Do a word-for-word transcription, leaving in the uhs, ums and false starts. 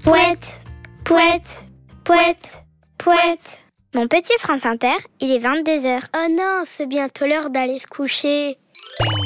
Pouette, pouette, pouette, pouette. Mon petit France Inter, il est vingt-deux heures. Oh non, c'est bientôt l'heure d'aller se coucher.